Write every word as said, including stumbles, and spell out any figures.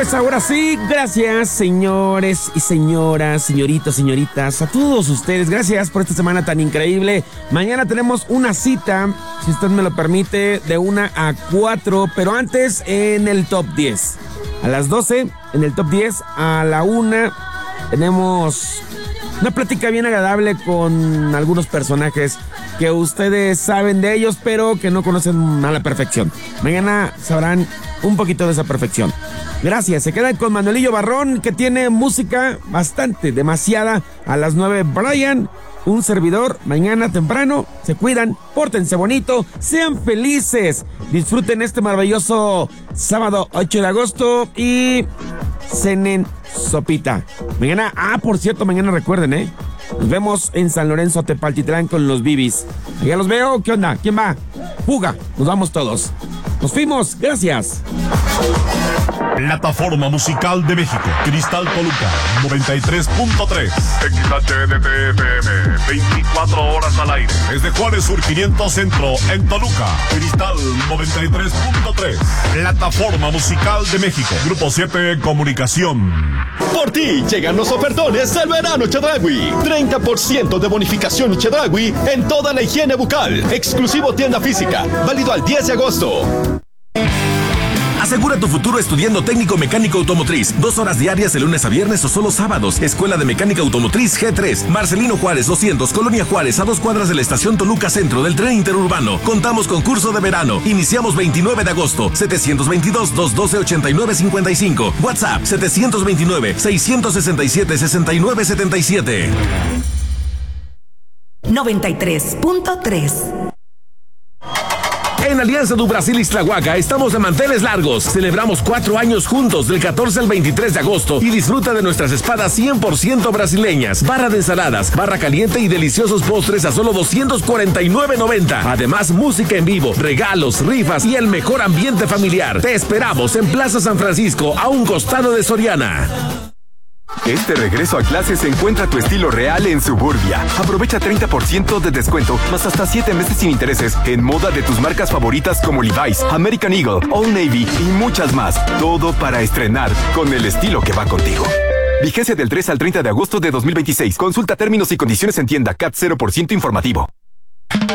pues ahora sí, gracias señores y señoras, señoritos, señoritas, a todos ustedes, gracias por esta semana tan increíble. Mañana tenemos una cita, si usted me lo permite, de una a cuatro, pero antes en el top diez. A las doce, en el top diez, a la una, tenemos una plática bien agradable con algunos personajes que ustedes saben de ellos, pero que no conocen a la perfección. Mañana sabrán un poquito de esa perfección. Gracias, se quedan con Manuelillo Barrón, que tiene música bastante, demasiada. A las nueve, Brian, un servidor, mañana temprano. Se cuidan, pórtense bonito, sean felices. Disfruten este maravilloso sábado ocho de agosto y cenen sopita. Mañana, ah, por cierto, mañana recuerden, ¿eh? Nos vemos en San Lorenzo, Tepaltitlán con los Bibis. Ya los veo, ¿qué onda? ¿Quién va? Fuga, nos vamos todos. Nos fuimos, gracias. Plataforma Musical de México, Cristal Toluca, noventa y tres punto tres. X H D T F M, veinticuatro horas al aire. Desde Juárez Sur quinientos Centro, en Toluca, Cristal noventa y tres punto tres. Plataforma Musical de México, Grupo siete Comunicación. Por ti llegan los ofertones del verano Chedraui. treinta por ciento de bonificación Chedraui en toda la higiene bucal. Exclusivo tienda física, válido al diez de agosto. Asegura tu futuro estudiando técnico mecánico automotriz. Dos horas diarias de lunes a viernes o solo sábados. Escuela de Mecánica Automotriz G tres. Marcelino Juárez doscientos, Colonia Juárez, a dos cuadras de la estación Toluca Centro del tren interurbano. Contamos con curso de verano. Iniciamos veintinueve de agosto. setecientos veintidós, doscientos doce, ochenta y nueve cincuenta y cinco. WhatsApp setecientos veintinueve, seiscientos sesenta y siete, sesenta y nueve setenta y siete. noventa y tres punto tres. En Alianza do Brasil Ixtlahuaca estamos de manteles largos. Celebramos cuatro años juntos del catorce al veintitrés de agosto y disfruta de nuestras espadas cien por ciento brasileñas. Barra de ensaladas, barra caliente y deliciosos postres a solo doscientos cuarenta y nueve noventa. Además, música en vivo, regalos, rifas y el mejor ambiente familiar. Te esperamos en Plaza San Francisco, a un costado de Soriana. Este regreso a clases encuentra tu estilo real en Suburbia. Aprovecha treinta por ciento de descuento, más hasta siete meses sin intereses en moda de tus marcas favoritas como Levi's, American Eagle, Old Navy y muchas más. Todo para estrenar con el estilo que va contigo. Vigencia del tres al treinta de agosto de dos mil veintiséis. Consulta términos y condiciones en tienda. C A T cero por ciento informativo.